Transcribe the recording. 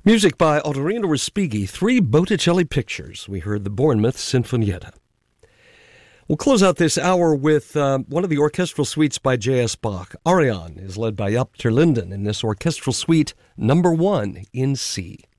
Music by Ottorino Respighi, 3 Botticelli pictures. We heard the Bournemouth Sinfonietta. We'll close out this hour with one of the orchestral suites by J.S. Bach. Arion is led by Jaap ter Linden in this orchestral suite, number 1 in C.